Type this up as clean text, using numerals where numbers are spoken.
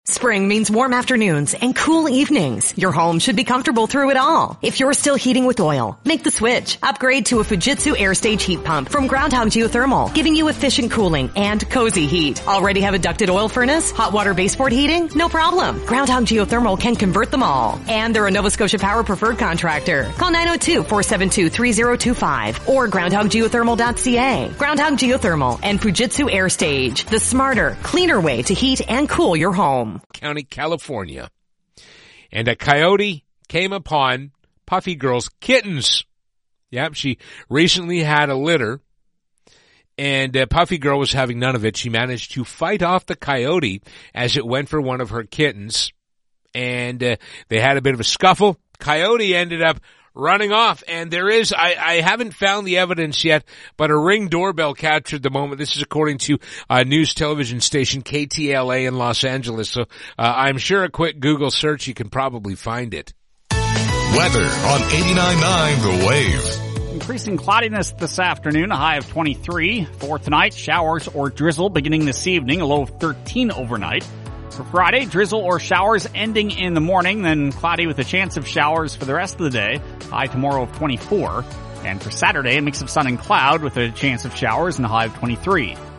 Spring means warm afternoons and cool evenings. Your home should be comfortable through it all. If you're still heating with oil, make the switch. Upgrade to a Fujitsu Airstage heat pump from Groundhog Geothermal, giving you efficient cooling and cozy heat. Already have a ducted oil furnace? Hot water baseboard heating? No problem. Groundhog Geothermal can convert them all. And they're a Nova Scotia Power preferred contractor. Call 902-472-3025 or groundhoggeothermal.ca. Groundhog Geothermal and Fujitsu Airstage, the smarter, cleaner way to heat and cool your home. County, California, and a coyote came upon Puffy Girl's kittens. Yep, she recently had a litter, and Puffy Girl was having none of it. She managed to fight off the coyote as it went for one of her kittens, and they had a bit of a scuffle. Coyote ended up running off, and there is, I haven't found the evidence yet, but a Ring doorbell captured the moment. This is according to a news television station, KTLA in Los Angeles. So I'm sure a quick Google search, you can probably find it. Weather on 89.9 The Wave. Increasing cloudiness this afternoon, a high of 23. For tonight, showers or drizzle beginning this evening, a low of 13 overnight. For Friday, drizzle or showers ending in the morning, then cloudy with a chance of showers for the rest of the day, high tomorrow of 24. And for Saturday, a mix of sun and cloud with a chance of showers and a high of 23.